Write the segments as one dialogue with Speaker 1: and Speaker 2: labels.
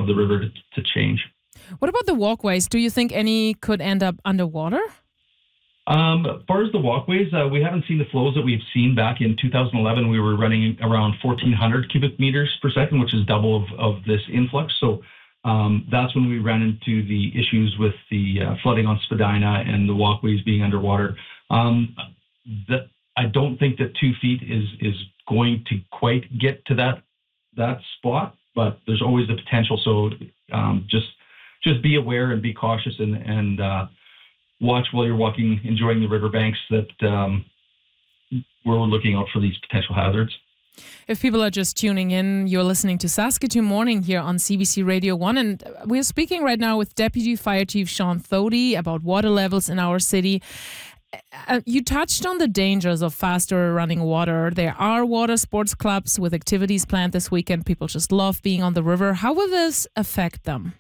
Speaker 1: the river to change.
Speaker 2: What about the walkways? Do you think any could end up underwater?
Speaker 1: As far as the walkways, we haven't seen the flows that we've seen back in 2011. We were running around 1,400 cubic meters per second, which is double of this influx. So that's when we ran into the issues with the flooding on Spadina and the walkways being underwater. I don't think that 2 feet is going to quite get to that spot, but there's always the potential. So just be aware and be cautious and watch while you're walking, enjoying the riverbanks that we're looking out for these potential hazards.
Speaker 2: If people are just tuning in, you're listening to Saskatoon Morning here on CBC Radio 1. And we're speaking right now with Deputy Fire Chief Sean Thody about water levels in our city. You touched on the dangers of faster running water. There are water sports clubs with activities planned this weekend. People just love being on the river. How will this affect them?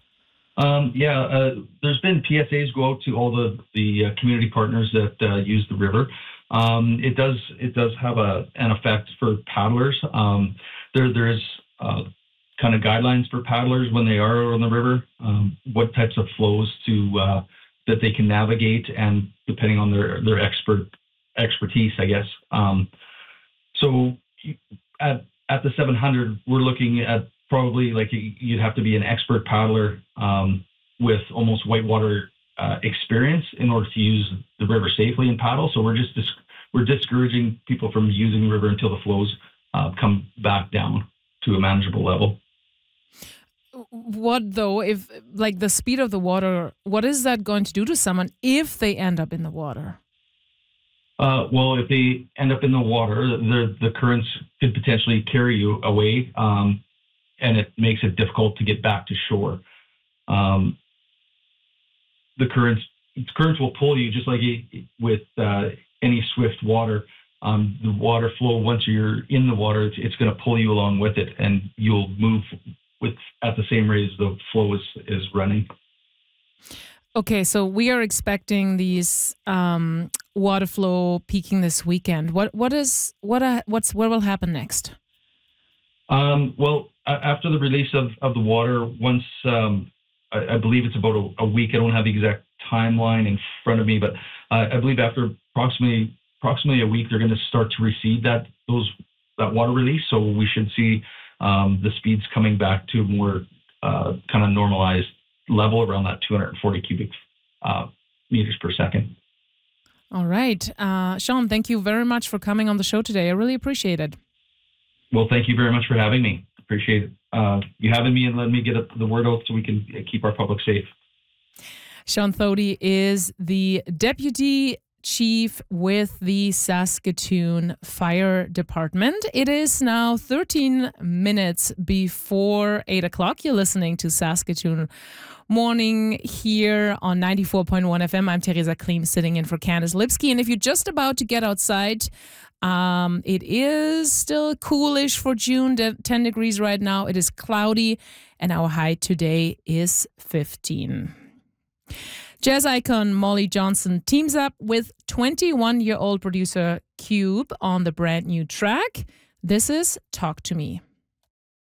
Speaker 1: There's been PSAs go out to all the community partners that use the river. It does have an effect for paddlers. There's kind of guidelines for paddlers when they are on the river, what types of flows that they can navigate, and depending on their expertise, I guess. So at the 700, we're looking at probably like you'd have to be an expert paddler with almost whitewater experience in order to use the river safely and paddle. So we're discouraging people from using the river until the flows come back down to a manageable level.
Speaker 2: What though, if like the speed of the water, what is that going to do to someone if they end up in the water?
Speaker 1: Well, if they end up in the water, the currents could potentially carry you away, and it makes it difficult to get back to shore. The currents will pull you just like with any swift water. The water flow, once you're in the water, it's going to pull you along with it, and you'll move at the same rate as the flow is running.
Speaker 2: Okay, so we are expecting these water flow peaking this weekend. What will happen next?
Speaker 1: Well, after the release of the water, once I believe it's about a week. I don't have the exact timeline in front of me, but I believe after approximately a week, they're going to start to recede that water release. So we should see the speeds coming back to a more kind of normalized level around that 240 cubic meters per second.
Speaker 2: All right. Sean, thank you very much for coming on the show today. I really appreciate it.
Speaker 1: Well, thank you very much for having me. Appreciate it. You having me and letting me get the word out so we can keep our public safe.
Speaker 2: Sean Thody is the Deputy Chief with the Saskatoon Fire Department. It is now 13 minutes before 8 o'clock. You're listening to Saskatoon Morning here on 94.1 FM. I'm Teresa Klim sitting in for Candace Lipsky. And if you're just about to get outside, it is still coolish for June, 10 degrees right now. It is cloudy and our high today is 15. Jazz icon Molly Johnson teams up with 21-year-old producer Cube on the brand new track. This is Talk to Me.